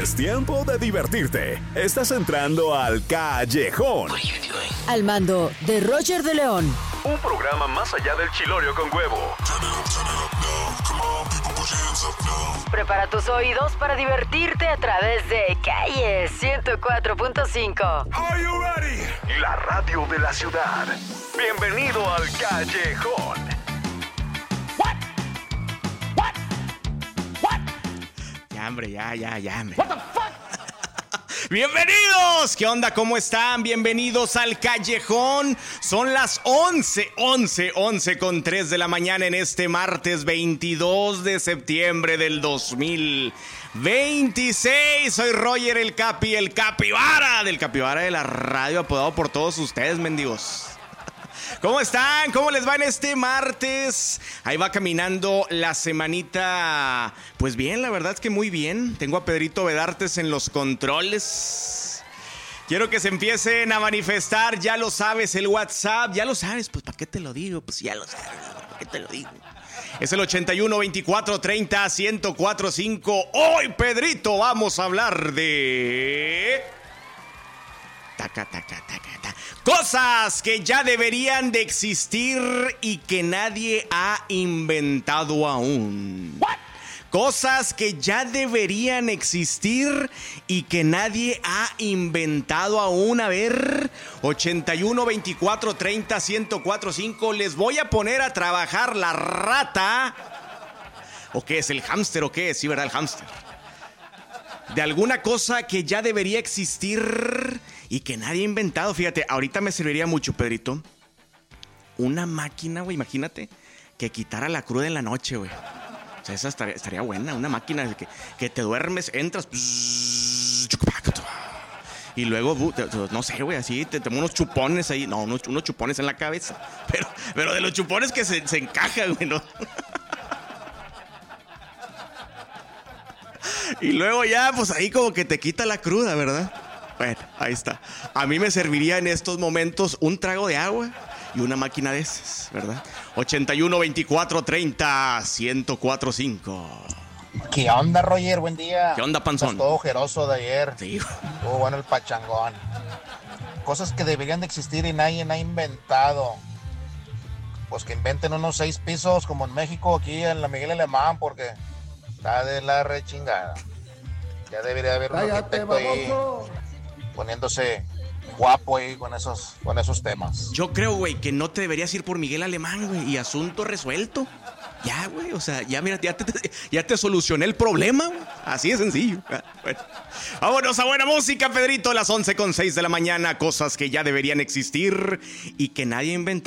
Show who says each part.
Speaker 1: Es tiempo de divertirte. Estás entrando al Callejón.
Speaker 2: Al mando de Roger de León.
Speaker 1: Un programa más allá del chilorio con huevo.
Speaker 2: Prepara tus oídos para divertirte a través de Calle 104.5.
Speaker 1: Are you ready? La radio de la ciudad. Bienvenido al Callejón.
Speaker 3: Ya, hombre, ya, hombre. What the fuck? ¡Bienvenidos! ¿Qué onda? ¿Cómo están? Bienvenidos al Callejón. Son las 11:03 de la mañana en este martes 22 de septiembre del 2026. Soy Roger el capibara de la radio, apodado por todos ustedes, mendigos. ¿Cómo están? ¿Cómo les va en este martes? Ahí va caminando la semanita. Pues bien, la verdad es que muy bien. Tengo a Pedrito Vedartes en los controles. Quiero que se empiecen a manifestar. Ya lo sabes, el WhatsApp. Ya lo sabes, pues ¿para qué te lo digo? Pues ya lo sabes, ¿para qué te lo digo? Es el 81 24 30 1045. Hoy, Pedrito, vamos a hablar de... Cosas que ya deberían de existir y que nadie ha inventado aún. ¿What? Cosas que ya deberían existir y que nadie ha inventado aún. A ver, 81 24 30 1045. Les voy a poner a trabajar la rata. ¿O qué es? ¿El hámster o qué es? Sí, ¿verdad? El hámster. De alguna cosa que ya debería existir y que nadie ha inventado. Fíjate, ahorita me serviría mucho, Pedrito, una máquina, güey, imagínate, que quitara la cruda en la noche, güey. O sea, esa estaría buena, una máquina que te duermes, entras, y luego, no sé, güey, así, te unos chupones ahí, no, unos chupones en la cabeza, pero de los chupones que se encajan, güey, ¿no? Y luego ya, pues ahí como que te quita la cruda, ¿verdad? Bueno, ahí está. A mí me serviría en estos momentos un trago de agua y una máquina de esas, ¿verdad? 81 24 30 1045.
Speaker 4: ¿Qué onda, Roger? Buen día.
Speaker 3: ¿Qué onda, panzón?
Speaker 4: Estás todo ojeroso de ayer.
Speaker 3: Sí.
Speaker 4: Estuvo bueno el pachangón. Cosas que deberían de existir y nadie ha inventado. Pues que inventen unos 6 pisos como en México, aquí en la Miguel Alemán, porque está de la rechingada. Ya debería haber un arquitecto ahí poniéndose guapo ahí con esos temas.
Speaker 3: Yo creo, güey, que no te deberías ir por Miguel Alemán, güey, y asunto resuelto. Ya, güey, o sea, ya mira, ya te solucioné el problema, güey. Así de sencillo. Bueno. Vámonos a buena música, Pedrito, a las 11:06 de la mañana. Cosas que ya deberían existir y que nadie ha inventado.